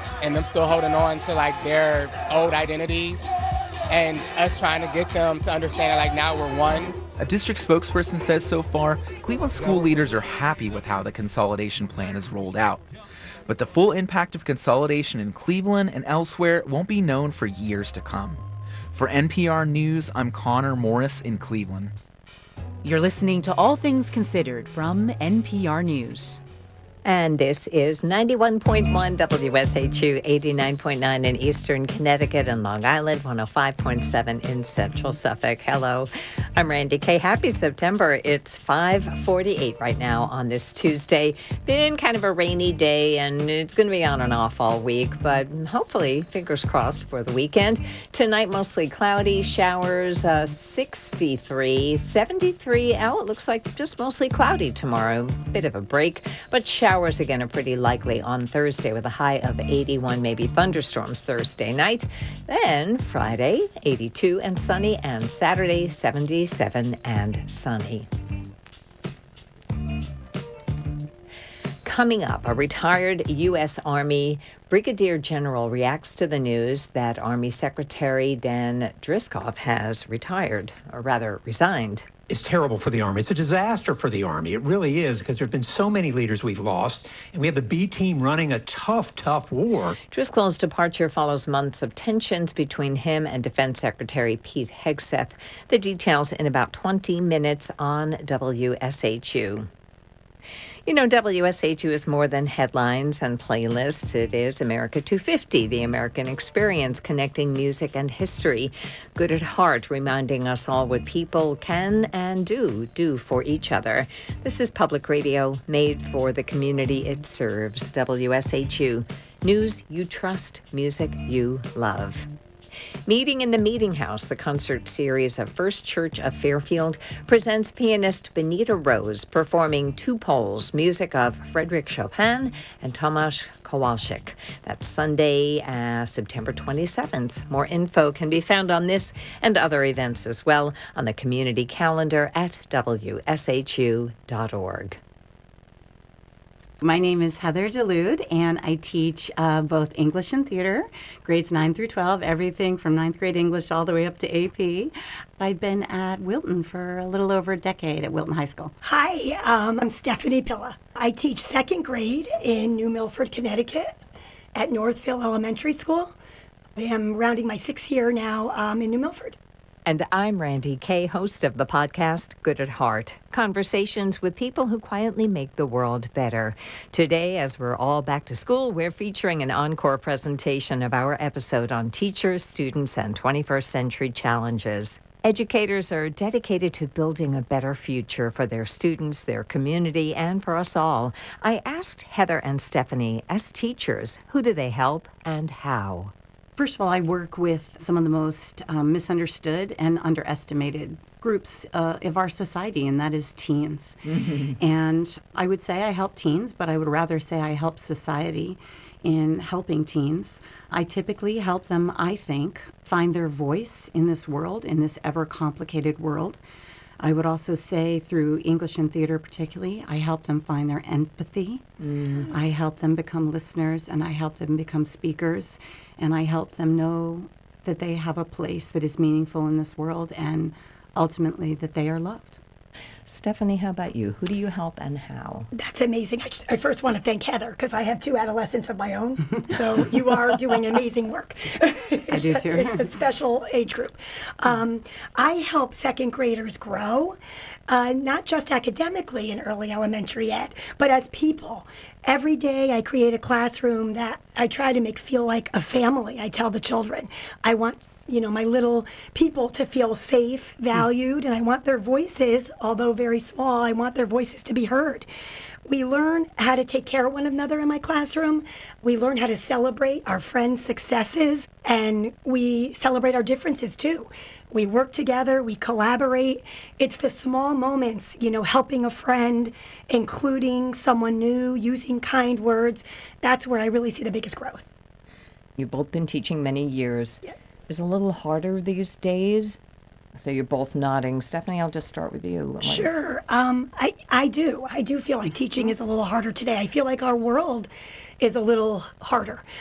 kids and them still holding on to like their old identities, and us trying to get them to understand that like now we're one. A district spokesperson says so far, Cleveland school leaders are happy with how the consolidation plan is rolled out. But the full impact of consolidation in Cleveland and elsewhere won't be known for years to come. For NPR News, I'm Connor Morris in Cleveland. You're listening to All Things Considered from NPR News. And this is 91.1 WSHU, 89.9 in Eastern Connecticut and Long Island, 105.7 in Central Suffolk. Hello, I'm Randy Kay. Happy September. It's 5:48 right now on this Tuesday. Been kind of a rainy day, and it's going to be on and off all week, but hopefully, fingers crossed for the weekend. Tonight, mostly cloudy, showers, 63, 73 out. It looks like just mostly cloudy tomorrow. Bit of a break, but showers again are pretty likely on Thursday with a high of 81, maybe thunderstorms Thursday night. Then Friday, 82 and sunny, and Saturday, 77 and sunny. Coming up, a retired U.S. Army Brigadier General reacts to the news that Army Secretary Dan Driscoll has retired, or rather resigned. It's terrible for the Army. It's a disaster for the Army. It really is, because there have been so many leaders we've lost, and we have the B team running a tough war. Driscoll's departure follows months of tensions between him and Defense Secretary Pete Hegseth. The details in about 20 minutes on WSHU. You know, WSHU is more than headlines and playlists. It is America 250, the American experience, connecting music and history. Good at heart, reminding us all what people can and do for each other. This is public radio made for the community it serves. WSHU, news you trust, music you love. Meeting in the Meeting House, the concert series of First Church of Fairfield, presents pianist Benita Rose performing two poles, music of Frédéric Chopin and Tomasz Kowalczyk. That's Sunday, September 27th. More info can be found on this and other events as well on the community calendar at wshu.org. My name is Heather DeLude, and I teach both English and theater, grades 9 through 12, everything from 9th grade English all the way up to AP. I've been at Wilton for a little over a decade at Wilton High School. Hi, I'm Stephanie Pilla. I teach second grade in New Milford, Connecticut at Northville Elementary School. I am rounding my 6th year now in New Milford. And I'm Randy Kay, host of the podcast Good at Heart, conversations with people who quietly make the world better. Today, as we're all back to school, we're featuring an encore presentation of our episode on teachers, students, and 21st century challenges. Educators are dedicated to building a better future for their students, their community, and for us all. I asked Heather and Stephanie, as teachers, who do they help and how? First of all, I work with some of the most misunderstood and underestimated groups of our society, and that is teens. Mm-hmm. And I would say I help teens, but I would rather say I help society in helping teens. I typically help them, I think, find their voice in this world, in this ever-complicated world. I would also say through English and theater particularly, I help them find their empathy. Mm. I help them become listeners, and I help them become speakers, and I help them know that they have a place that is meaningful in this world, and ultimately that they are loved. Stephanie, how about you? Who do you help and how? That's amazing. I first want to thank Heather because I have 2 adolescents of my own. So you are doing amazing work. I do too. It's a special age group. I help second graders grow, not just academically in early elementary ed, but as people. Every day I create a classroom that I try to make feel like a family. I tell the children, I want my little people to feel safe, valued, and I want their voices, although very small, I want their voices to be heard. We learn how to take care of one another in my classroom. We learn how to celebrate our friends' successes, and we celebrate our differences too. We work together, we collaborate. It's the small moments, helping a friend, including someone new, using kind words. That's where I really see the biggest growth. You've both been teaching many years. Yeah. Is it a little harder these days? So you're both nodding. Stephanie, I'll just start with you. Sure. I do. I do feel like teaching is a little harder today. I feel like our world is a little harder.